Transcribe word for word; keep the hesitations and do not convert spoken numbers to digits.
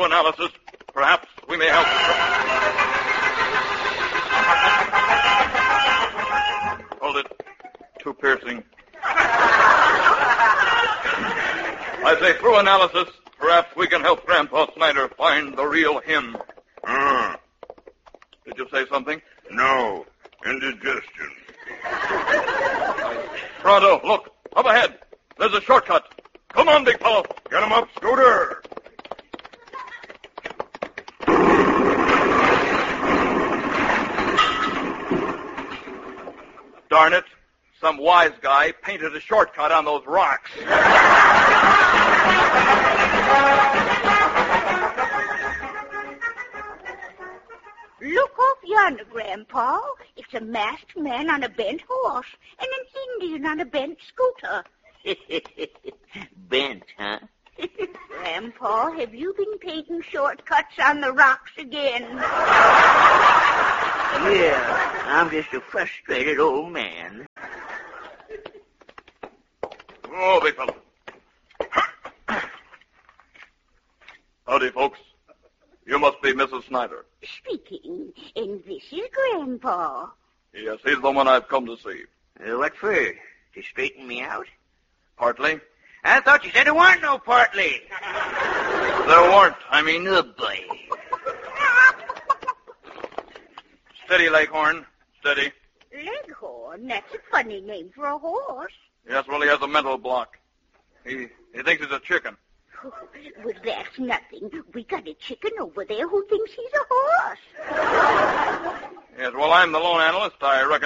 through analysis, perhaps we may help. Hold it. Too piercing. I say through analysis, perhaps we can help Grandpa Snyder find the real him. Ah. Did you say something? No. Indigestion. Pronto, look. Up ahead. There's a shortcut. Come on, big fellow. Get him up, Scooter. Darn it. Some wise guy painted a shortcut on those rocks. Look off yonder, Grandpa. It's a masked man on a bent horse and an Indian on a bent scooter. Bent, huh? Grandpa, have you been painting shortcuts on the rocks again? Yeah, I'm just a frustrated old man. Oh, big fellow. Howdy, folks. You must be Missus Snyder. Speaking, and this is Grandpa. Yes, he's the one I've come to see. Uh, what for? To straighten me out? Partly. I thought you said there weren't no partly. There weren't. I mean, Oh, boy. steady, Leghorn. Steady. Leghorn? That's a funny name for a horse. Yes, well, he has a mental block. He he thinks he's a chicken. Well, that's nothing. We got a chicken over there who thinks he's a horse. Yes, well, I'm the lone analyst. I reckon